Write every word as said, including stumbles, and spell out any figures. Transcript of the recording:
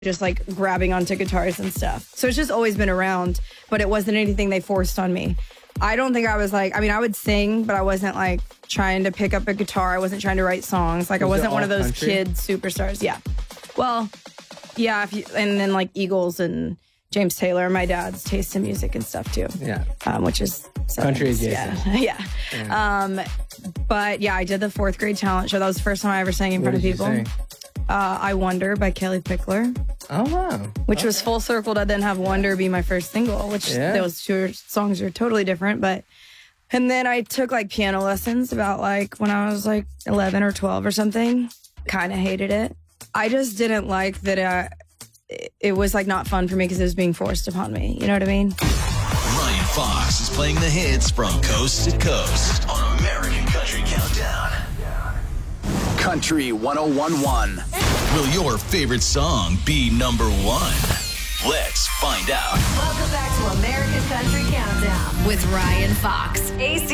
just like grabbing onto guitars and stuff. So it's just always been around, but it wasn't anything they forced on me. I don't think I was like, I mean, I would sing, but I wasn't like trying to pick up a guitar. I wasn't trying to write songs. Like was I wasn't one of those country? Kid superstars. Yeah. Well, yeah. If you, and then like Eagles and James Taylor, my dad's taste in music and stuff too. Yeah. Um, which is country adjacent. Yeah. yeah. yeah. Um, but yeah, I did the fourth grade talent show. That was the first time I ever sang in what front of did people. You sing? Uh, I Wonder by Kelly Pickler. Oh, wow. Which okay. was full circle to then have Wonder be my first single, which yeah. those two songs are totally different. But, and then I took like piano lessons about like when I was like eleven or twelve or something. Kind of hated it. I just didn't like that I, it was like not fun for me because it was being forced upon me. You know what I mean? Ryan Fox is playing the hits from coast to coast on American Country Countdown. Country one oh one point one. Will your favorite song be number one? Let's find out. Welcome back to American Country Countdown with Ryan Fox, A